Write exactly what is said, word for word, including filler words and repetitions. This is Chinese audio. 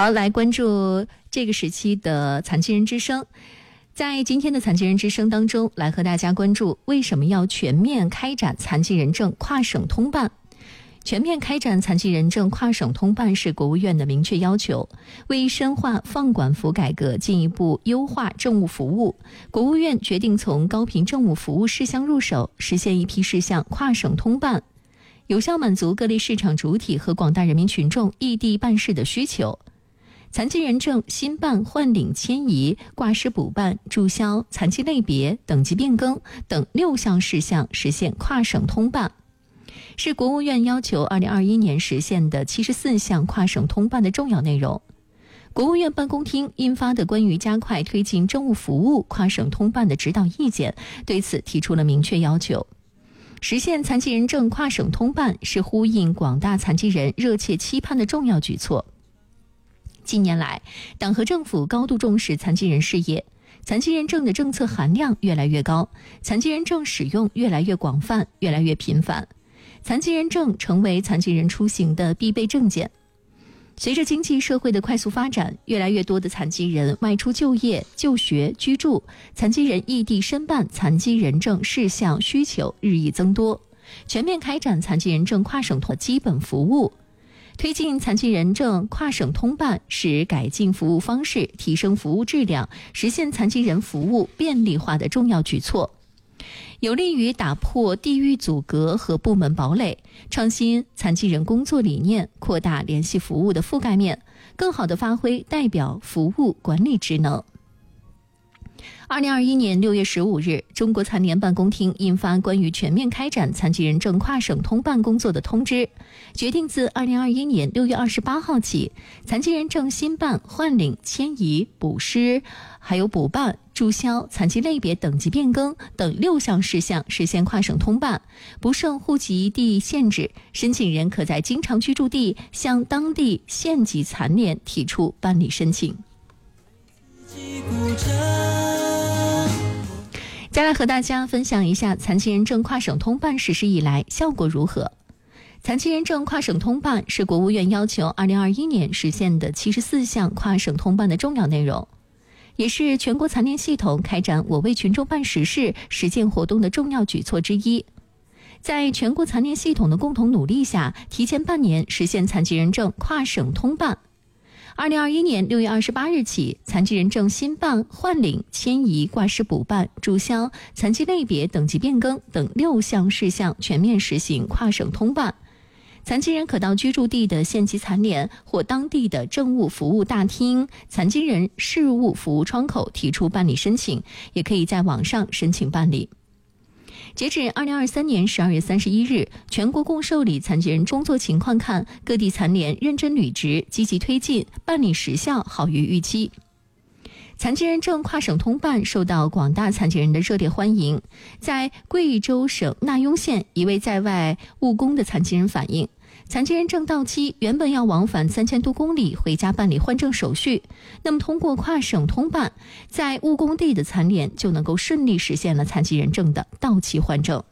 好，来关注这个时期的残疾人之声。在今天的残疾人之声当中，来和大家关注为什么要全面开展残疾人证跨省通办。全面开展残疾人证跨省通办是国务院的明确要求。为深化放管服改革，进一步优化政务服务，国务院决定从高频政务服务事项入手，实现一批事项跨省通办，有效满足各类市场主体和广大人民群众异地办事的需求。残疾人证新办、换领、迁移、挂失补办、注销、残疾类别、等级变更等六项事项实现跨省通办，是国务院要求二零二一年实现的七十四项跨省通办的重要内容。国务院办公厅印发的关于加快推进政务服务跨省通办的指导意见，对此提出了明确要求。实现残疾人证跨省通办是呼应广大残疾人热切期盼的重要举措。近年来，党和政府高度重视残疾人事业，残疾人证的政策含量越来越高，残疾人证使用越来越广泛，越来越频繁，残疾人证成为残疾人出行的必备证件。随着经济社会的快速发展，越来越多的残疾人外出就业、就学、居住，残疾人异地申办残疾人证事项需求日益增多，全面开展残疾人证跨省通基本服务。推进残疾人证跨省通办是改进服务方式、提升服务质量、实现残疾人服务便利化的重要举措，有利于打破地域阻隔和部门堡垒，创新残疾人工作理念，扩大联系服务的覆盖面，更好地发挥代表服务管理职能。二零二一年六月十五日，中国残联办公厅印发关于全面开展残疾人证跨省通办工作的通知，决定自二零二一年六月二十八号起，残疾人证新办、换领、迁移、补失，还有补办、注销、残疾类别等级变更等六项事项实现跨省通办，不受户籍地限制，申请人可在经常居住地向当地县级残联提出办理申请。再来和大家分享一下残疾人证跨省通办实施以来效果如何。残疾人证跨省通办是国务院要求二零二一年实现的七十四项跨省通办的重要内容，也是全国残联系统开展我为群众办实事实践活动的重要举措之一。在全国残联系统的共同努力下，提前半年实现残疾人证跨省通办。二零二一年六月二十八日起，残疾人证新办、换领、迁移、挂失补办、注销、残疾类别等级变更等六项事项全面实行跨省通办。残疾人可到居住地的县级残联或当地的政务服务大厅、残疾人事务服务窗口提出办理申请，也可以在网上申请办理。截止二零二三年十二月三十一日，全国共受理残疾人工作情况看，各地残联认真履职，积极推进，办理时效好于预期。残疾人证跨省通办受到广大残疾人的热烈欢迎。在贵州省纳雍县，一位在外务工的残疾人反映，残疾人证到期，原本要往返三千多公里回家办理换证手续，那么通过跨省通办，在务工地的残联就能够顺利实现了残疾人证的到期换证。